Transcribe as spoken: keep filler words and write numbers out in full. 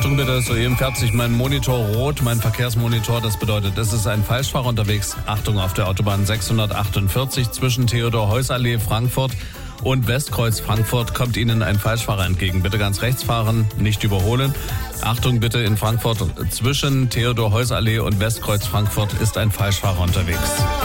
Achtung bitte, soeben färbt sich mein Monitor rot, mein Verkehrsmonitor. Das bedeutet, es ist ein Falschfahrer unterwegs. Achtung auf der Autobahn sechshundertachtundvierzig zwischen Theodor-Heuss-Allee Frankfurt und Westkreuz Frankfurt kommt Ihnen ein Falschfahrer entgegen. Bitte ganz rechts fahren, nicht überholen. Achtung bitte, in Frankfurt zwischen Theodor-Heuss-Allee und Westkreuz Frankfurt ist ein Falschfahrer unterwegs.